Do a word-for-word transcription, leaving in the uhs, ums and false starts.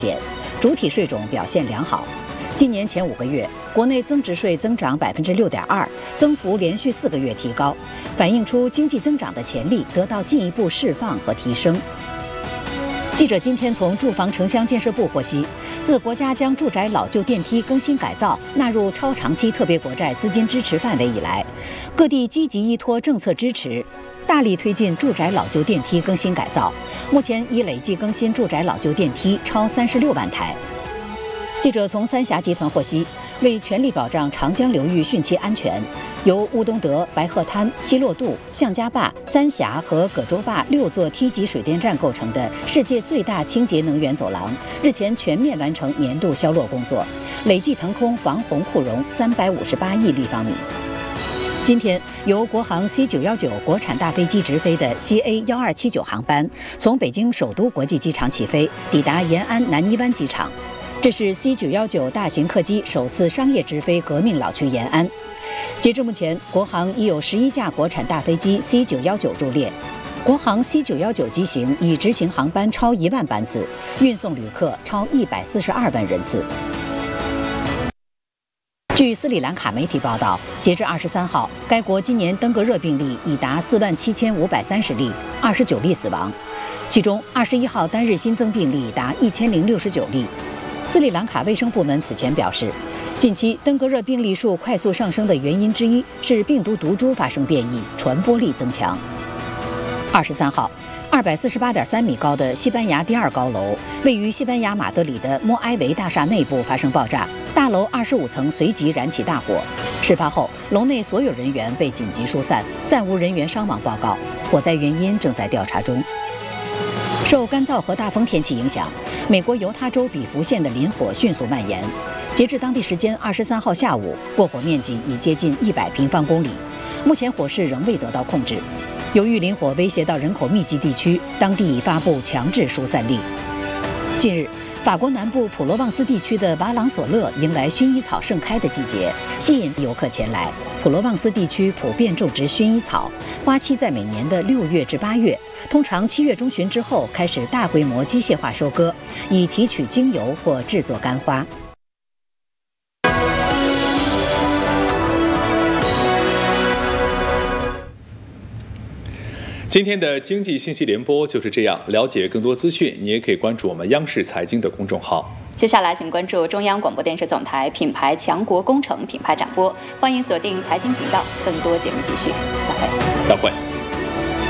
点，主体税种表现良好。今年前五个月，国内增值税增长百分之六点二，增幅连续四个月提高，反映出经济增长的潜力得到进一步释放和提升。记者今天从住房城乡建设部获悉，自国家将住宅老旧电梯更新改造纳入超长期特别国债资金支持范围以来，各地积极依托政策支持，大力推进住宅老旧电梯更新改造，目前已累计更新住宅老旧电梯超三十六万台。记者从三峡集团获悉，为全力保障长江流域汛期安全，由乌东德、白鹤滩、西洛渡、向家坝、三峡和葛洲坝六座梯级水电站构成的世界最大清洁能源走廊，日前全面完成年度消落工作，累计腾空防洪库容三百五十八亿立方米。今天，由国航 C 九一九国产大飞机直飞的 C A 一二七九航班从北京首都国际机场起飞，抵达延安南泥湾机场。这是 C 九一九大型客机首次商业直飞革命老区延安。截至目前，国航已有十一架国产大飞机 C 九一九入列。国航 C 九一九机型已执行航班超一万班次，运送旅客超一百四十二万人次。据斯里兰卡媒体报道，截至二十三号，该国今年登革热病例已达四万七千五百三十例，二十九例死亡，其中二十一号单日新增病例达一千零六十九例。斯里兰卡卫生部门此前表示，近期登革热病例数快速上升的原因之一是病毒毒株发生变异，传播力增强。二十三号，二百四十八点三米高的西班牙第二高楼位于西班牙马德里的莫埃维大厦内部发生爆炸，大楼二十五层随即燃起大火。事发后，楼内所有人员被紧急疏散，暂无人员伤亡报告，火灾原因正在调查中。受干燥和大风天气影响，美国犹他州比弗县的林火迅速蔓延。截至当地时间二十三号下午，过火面积已接近一百平方公里。目前火势仍未得到控制。由于林火威胁到人口密集地区，当地已发布强制疏散令。近日，法国南部普罗旺斯地区的瓦朗索勒迎来薰衣草盛开的季节，吸引游客前来。普罗旺斯地区普遍种植薰衣草，花期在每年的六月至八月，通常七月中旬之后开始大规模机械化收割，以提取精油或制作干花。 今天的经济信息联播就是这样，了解更多资讯，你也可以关注我们央视财经的公众号。 接下来，请关注中央广播电视总台品牌强国工程品牌展播，欢迎锁定财经频道，更多节目继续，再会。 再会。